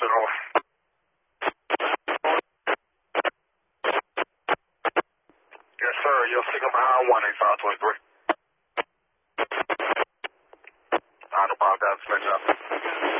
Western Hall. Yes, sir. You'll signal behind 18523. I don't know about that. Good job.